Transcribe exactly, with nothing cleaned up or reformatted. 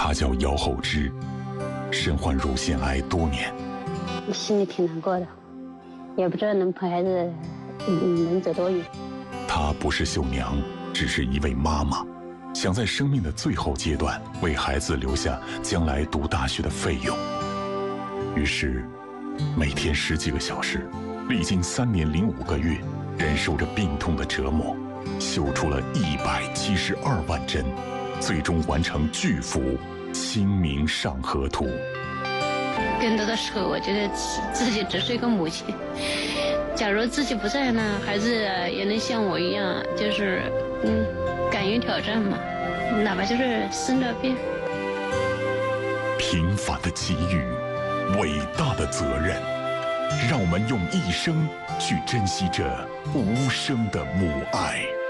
她叫姚厚芝，身患乳腺癌多年， 心里挺难过的，也不知道能陪孩子嗯能走多远。 她不是绣娘，只是一位妈妈，想在生命的最后阶段为孩子留下将来读大学的费用。于是每天十几个小时，历经三年零五个月，忍受着病痛的折磨，绣出了一百七十二万针，最终完成巨幅《清明上河图》。 更多的时候，我觉得自己只是一个母亲。假如自己不在呢，孩子也能像我一样，就是嗯，敢于挑战嘛，哪怕就是生了病。 平凡的机遇，伟大的责任，让我们用一生去珍惜这无声的母爱。